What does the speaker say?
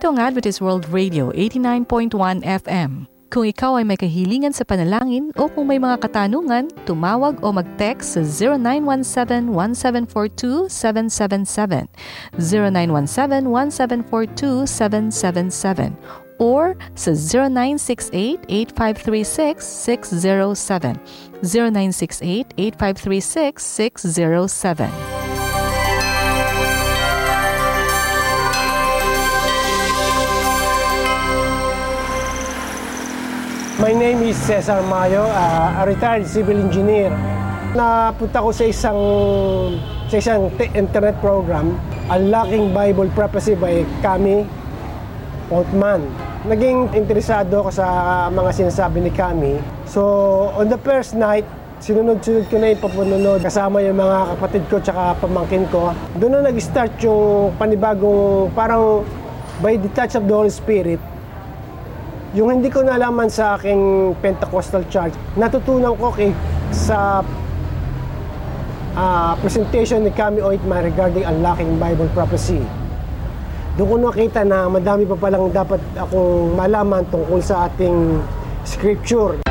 Ito ang Adventist World Radio 89.1 FM. Kung ikaw ay may kahilingan sa panalangin o kung may mga katanungan, tumawag o mag-text sa 0917-1742-777, 0917-1742-777, or sa 0968-8536-607, 0968-8536-607. My name is Cesar Mayo, a retired civil engineer. Napunta ko sa isang internet program, Unlocking Bible Prophecy by Kami Altman. Naging interesado ako sa mga sinasabi ni Kami. So, on the first night, sinunod-sunod ko na yung papununod kasama yung mga kapatid ko tsaka pamangkin ko. Doon na nag-start yung panibagong parang by the touch of the Holy Spirit. Yung hindi ko nalaman sa aking Pentecostal church, natutunan ko sa presentation ni Kami Oitman regarding Unlocking Bible Prophecy. Doon ko nakita na madami pa palang dapat akong malaman tungkol sa ating scripture